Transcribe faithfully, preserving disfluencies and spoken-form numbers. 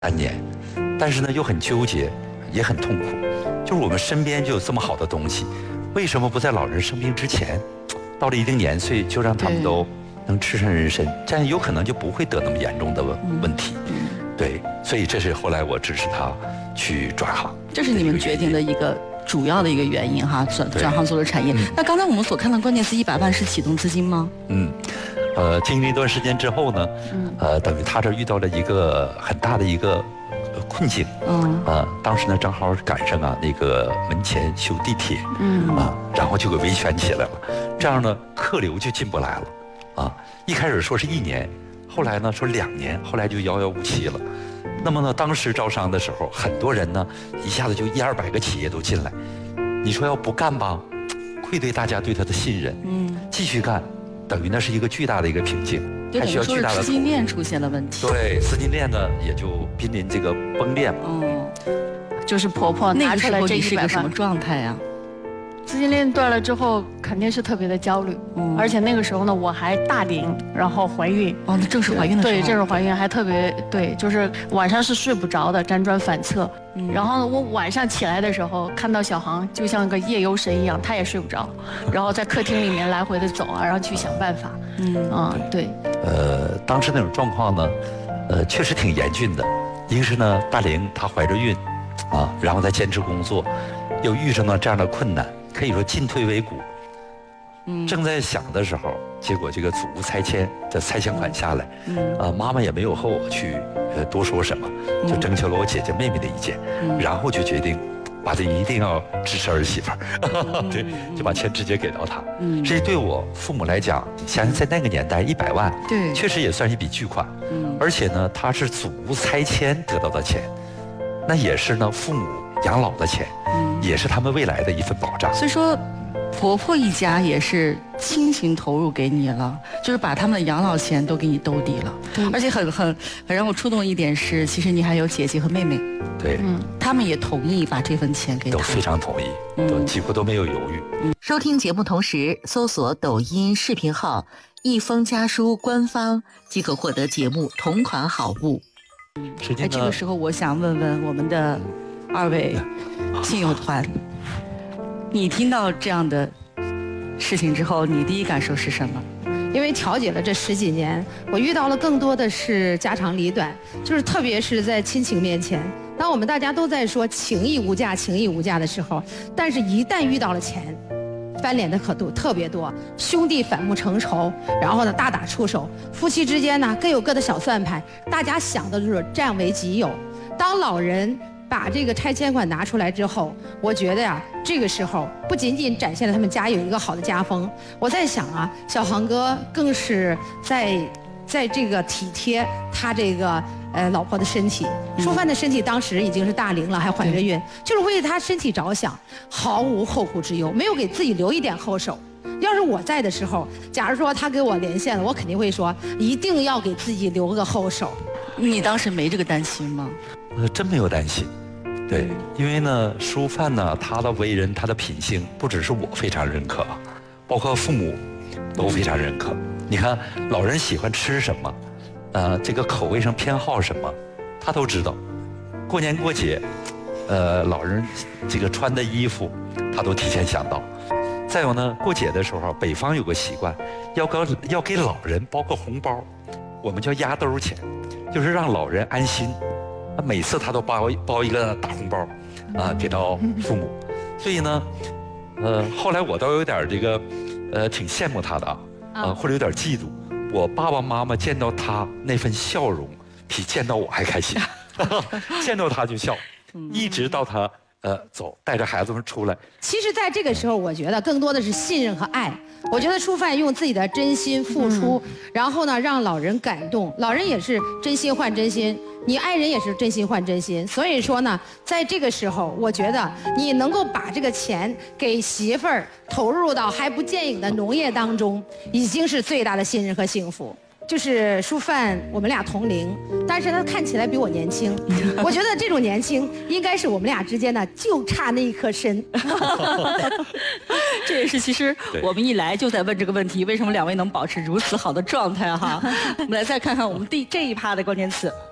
三年，但是呢又很纠结，也很痛苦。就是我们身边就有这么好的东西，为什么不在老人生病之前，到了一定年岁就让他们都能吃上人参？这样有可能就不会得那么严重的问问题。对，所以这是后来我支持他去转行。 这是你们决定的一个主要的一个原因哈，转转行做了产业。嗯、那刚才我们所看到关键词一百万是启动资金吗？ 嗯。呃，经历一段时间之后呢，嗯、呃，等于他这遇到了一个很大的一个困境，嗯，呃，当时呢正好赶上啊那个门前修地铁，嗯啊，然后就给维权起来了，这样呢客流就进不来了，啊，一开始说是一年，后来呢说两年，后来就遥遥无期了。那么呢，当时招商的时候，很多人呢一下子就一二百个企业都进来，你说要不干吧，愧对大家对他的信任，嗯，继续干。等于那是一个巨大的一个瓶颈， 还需要巨大的资金链出现了问题。 对，资金链呢也就濒临这个崩裂嘛。 嗯，就是婆婆拿出来这一百万，什么状态呀？ 资金链断了之后，肯定是特别的焦虑。嗯，而且那个时候呢，我还大龄，然后怀孕。 哦，那正是怀孕的时候。 对，正是怀孕，还特别对，就是晚上是睡不着的，辗转反侧。嗯，然后我晚上起来的时候，看到小航就像个夜游神一样，他也睡不着，然后在客厅里面来回的走啊，然后去想办法。嗯啊，对。 呃，当时那种状况呢，呃，确实挺严峻的。一个是呢，大龄她怀着孕，啊，然后再坚持工作，又遇上了这样的困难。可以说进退维谷，嗯，正在想的时候，结果这个祖屋拆迁的拆迁款下来，嗯，呃，妈妈也没有和我去呃多说什么，就征求了我姐姐妹妹的意见，嗯，然后就决定把这一定要支持儿媳妇儿，嗯、对，就把钱直接给到她。嗯，这对我父母来讲，想想在那个年代一百万， 对， 确实也算一笔巨款，嗯，而且呢，它是祖屋拆迁得到的钱，那也是呢父母养老的钱。也是他们未来的一份保障。 所以说，婆婆一家也是倾情投入给你了，就是把他们的养老钱都给你兜底了。对，而且很很很让我触动的一点是，其实你还有姐姐和妹妹。 对，嗯， 他们也同意把这份钱给他。 都非常同意，都几乎都没有犹豫。 嗯，收听节目同时搜索抖音视频号“一封家书”官方，即可获得节目同款好物。嗯，哎，这个时候我想问问我们的二位亲友团，你听到这样的事情之后，你第一感受是什么？ 因为调解了这十几年，我遇到了更多的是家长里短，就是特别是在亲情面前，当我们大家都在说情义无价、情义无价的时候，但是一旦遇到了钱，翻脸的可度特别多，兄弟反目成仇，然后呢大打出手，夫妻之间呢各有各的小算盘，大家想的就是占为己有。当老人把这个拆迁款拿出来之后，我觉得呀，这个时候不仅仅展现了他们家有一个好的家风，我在想啊，小航哥更是在在这个体贴他这个呃老婆的身体。淑范的身体当时已经是大龄了，还怀着孕，就是为他身体着想，毫无后顾之忧，没有给自己留一点后手。要是我在的时候，假如说他给我连线了，我肯定会说，一定要给自己留个后手。 你当时没这个担心吗？ 呃，真没有担心。对，因为呢，淑范呢，他的为人，他的品性，不只是我非常认可，包括父母都非常认可。你看，老人喜欢吃什么，呃，这个口味上偏好什么，他都知道。过年过节，呃，老人这个穿的衣服，他都提前想到。再有呢，过节的时候，北方有个习惯，要给要给老人包个红包，我们叫压兜钱，就是让老人安心。每次他都包包一个大红包，啊，给到父母，所以呢，呃，后来我倒有点这个，呃，挺羡慕他的啊，啊，或者有点嫉妒。我爸爸妈妈见到他那份笑容，比见到我还开心，见到他就笑，一直到他呃走，带着孩子们出来。 其实，在这个时候，我觉得更多的是信任和爱。我觉得淑范用自己的真心付出，嗯、然后呢，让老人感动，老人也是真心换真心。你爱人也是真心换真心，所以说呢，在这个时候，我觉得你能够把这个钱给媳妇儿投入到还不见影的农业当中，已经是最大的信任和幸福。就是淑范，我们俩同龄，但是他看起来比我年轻。我觉得这种年轻，应该是我们俩之间呢，就差那一颗参。 这也是其实我们一来就在问这个问题：为什么两位能保持如此好的状态？哈，我们来再看看我们第这一趴的关键词。